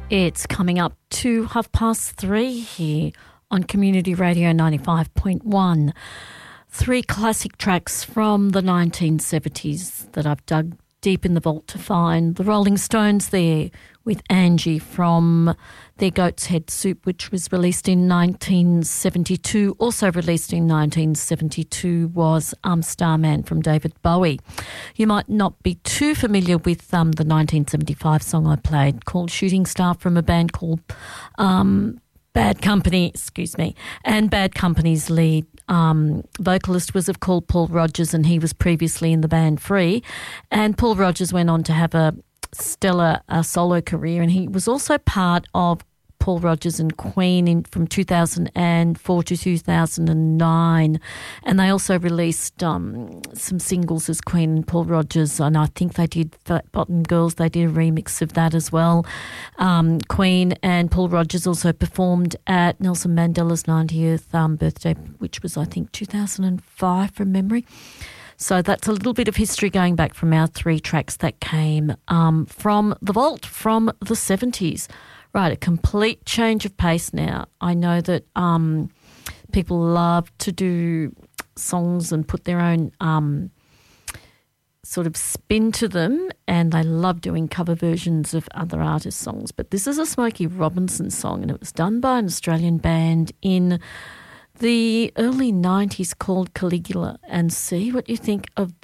It's coming up to 3:30 here on Community Radio 95.1. Three classic tracks from the 1970s that I've dug deep in the vault to find. The Rolling Stones there with Angie from their Goat's Head Soup, which was released in 1972. Also released in 1972 was Starman from David Bowie. You might not be too familiar with the 1975 song I played called Shooting Star from a band called Bad Company, and Bad Company's lead vocalist was of course Paul Rodgers, and he was previously in the band Free. And Paul Rodgers went on to have a stellar solo career, and he was also part of Paul Rodgers and Queen from 2004 to 2009, and they also released some singles as Queen and Paul Rodgers, and I think they did Fat Bottom Girls, they did a remix of that as well. Queen and Paul Rodgers also performed at Nelson Mandela's 90th birthday, which was I think 2005 from memory. So that's a little bit of history going back from our three tracks that came from the vault from the 70s. Right, a complete change of pace now. I know that people love to do songs and put their own sort of spin to them, and they love doing cover versions of other artists' songs. But this is a Smokey Robinson song, and it was done by an Australian band in the early 90s called Caligula. And see what you think of